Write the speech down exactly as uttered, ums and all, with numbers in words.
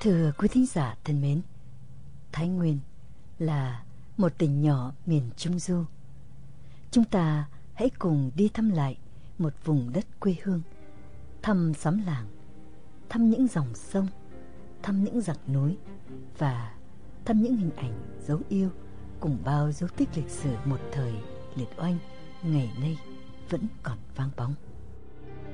Thưa quý thính giả thân mến, Thái Nguyên là một tỉnh nhỏ miền Trung Du. Chúng ta hãy cùng đi thăm lại một vùng đất quê hương, thăm xóm làng, thăm những dòng sông, thăm những dặng núi và thăm những hình ảnh dấu yêu cùng bao dấu tích lịch sử một thời liệt oanh ngày nay vẫn còn vang bóng.